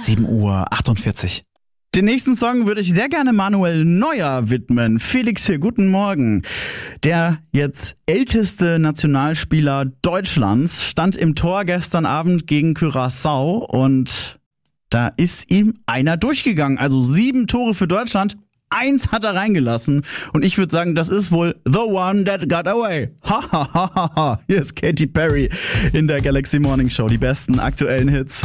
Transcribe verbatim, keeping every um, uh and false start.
sieben Uhr achtundvierzig. Den nächsten Song würde ich sehr gerne Manuel Neuer widmen. Felix hier, guten Morgen. Der jetzt älteste Nationalspieler Deutschlands stand im Tor gestern Abend gegen Curaçao und da ist ihm einer durchgegangen. Also sieben Tore für Deutschland. Eins hat er reingelassen und ich würde sagen, das ist wohl the one that got away. Ha ha ha ha ha. Hier ist Katy Perry in der Galaxy Morning Show. Die besten aktuellen Hits.